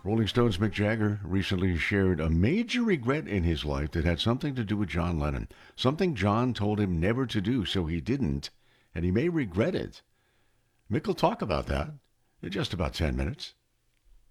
Rolling Stones' Mick Jagger recently shared a major regret in his life that had something to do with John Lennon. Something John told him never to do, so he didn't, and he may regret it. Mick will talk about that in just about 10 minutes.